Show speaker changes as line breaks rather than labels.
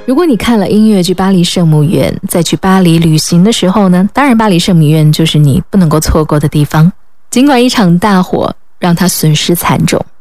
如果你看了音乐剧《巴黎圣母院》，再去巴黎旅行的时候呢，当然巴黎圣母院就是你不能够错过的地方。尽管一场大火让它损失惨重，